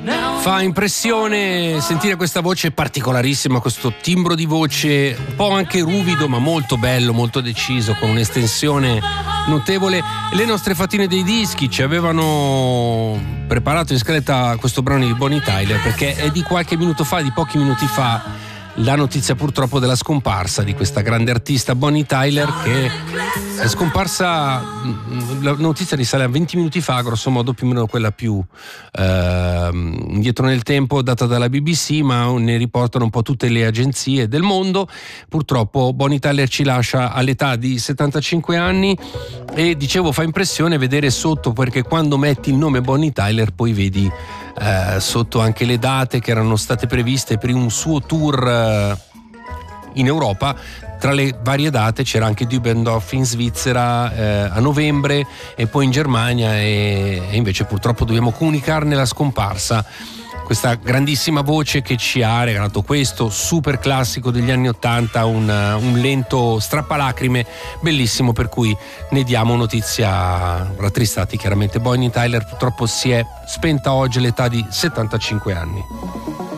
Fa impressione sentire questa voce particolarissima, questo timbro di voce un po' anche ruvido ma molto bello, molto deciso, con un'estensione notevole. Le nostre fatine dei dischi ci avevano preparato in scaletta questo brano di Bonnie Tyler, perché è di qualche minuto fa, di pochi minuti fa, la notizia purtroppo della scomparsa di questa grande artista Bonnie Tyler, che è scomparsa. La notizia risale a 20 minuti fa, grosso modo, più o meno quella più indietro nel tempo data dalla BBC, ma ne riportano un po' tutte le agenzie del mondo. Purtroppo Bonnie Tyler ci lascia all'età di 75 anni e, dicevo, fa impressione vedere sotto, perché quando metti il nome Bonnie Tyler poi vedi sotto anche le date che erano state previste per un suo tour in Europa. Tra le varie date c'era anche Dübendorf in Svizzera a novembre e poi in Germania, e invece purtroppo dobbiamo comunicarne la scomparsa. Questa grandissima voce che ci ha regalato questo super classico degli anni '80, un lento strappalacrime bellissimo, per cui ne diamo notizia rattristati chiaramente. Bonnie Tyler purtroppo si è spenta oggi all'età di 75 anni.